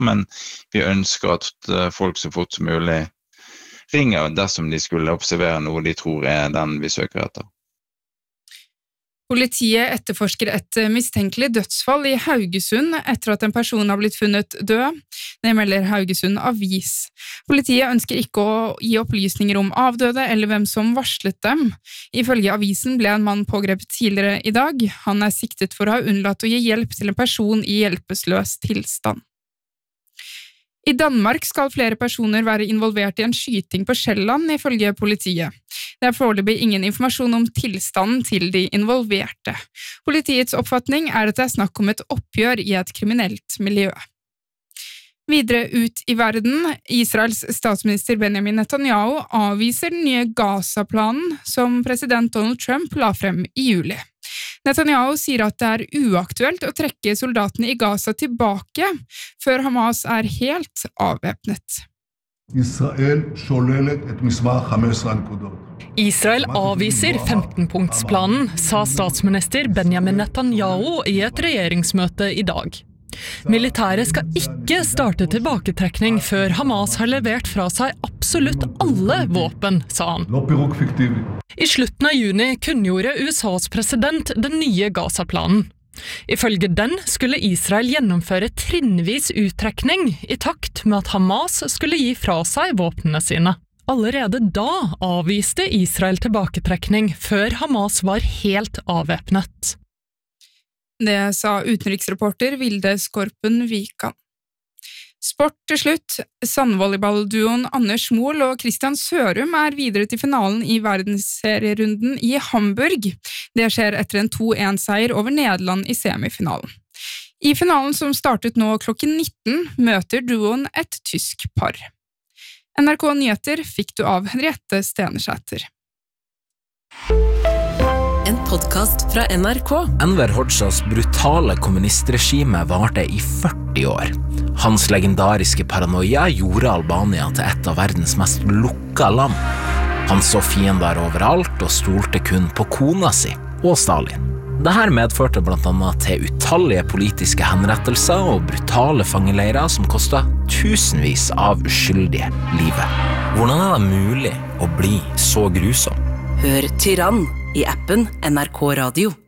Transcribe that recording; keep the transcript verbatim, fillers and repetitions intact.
men vi ønsker at folk så fort som mulig ringer dersom de skulle observere noe de tror er den vi søker etter. Politiet etterforsker et mistenkelig dødsfall i Haugesund etter at en person har blitt funnet død. Det melder Haugesund Avis. Politiet ønsker ikke å gi opplysninger om avdøde eller hvem som varslet dem. Ifølge avisen ble en mann pågrepet tidligere i dag. Han er siktet for å ha unnlatt å gi hjelp til en person i hjelpeløs tilstand. I Danmark skal flere personer være involvert i en skyting på Sjælland, ifølge politiet. Det er foreløpig ingen informasjon om tilstanden til de involverte. Politiets oppfatning er at det er snakk om et oppgjør i et kriminelt miljø. Videre ut i verden, Israels statsminister Benjamin Netanyahu avviser den nye Gaza-planen som president Donald Trump la frem i juli. Netanyahu sier at det er uaktuelt å trekke soldatene i Gaza tilbake før Hamas er helt avvæpnet. Israel sjålelet et mismar femten nukter. Israel avviser femten-punktsplanen, sa statsminister Benjamin Netanyahu i et regjeringsmøte i dag. Militæret skal ikke starte tilbaketrekning før Hamas har levert fra seg absolutt alle våpen, sa han. I slutten av juni kunngjorde U S A's president den nye Gaza-planen. Ifølge den skulle Israel gjennomføre trinnvis uttrekning i takt med at Hamas skulle gi fra seg våpnene sine. Allerede da avviste Israel tilbaketrekning før Hamas var helt avvæpnet. Det sa utenriksreporter Vilde Skorpen Vikan. Sport til slutt. Sandvolleyballduoen Anders Mohl og Christian Sørum er videre til finalen i verdensserierunden i Hamburg. Det skjer etter en to en seier over Nederland i semifinalen. I finalen som startet nå klokken nitten møter duoen et tysk par. N R K Nyheter fikk du av Henriette Stenersæter. En podcast fra N R K. Enver Hoxhas brutale kommunistregime varte i førti år. Hans legendariske paranoia gjorde Albania til et av verdens mest lukka land. Han så fiender overalt og stolte kun på kona si og Stalin. Dette medførte blant annet til utallige politiske henrettelser og brutale fangeleirer som kostet tusenvis av uskyldige livet. Hvordan er det mulig å bli så grusom? Hør Tyrann i appen N R K Radio.